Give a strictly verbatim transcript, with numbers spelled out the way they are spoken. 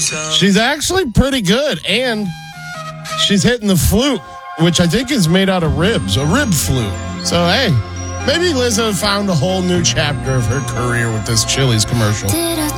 She's actually pretty good, and she's hitting the flute, which I think is made out of ribs, a rib flute. So, hey, maybe Lizzo found a whole new chapter of her career with this Chili's commercial.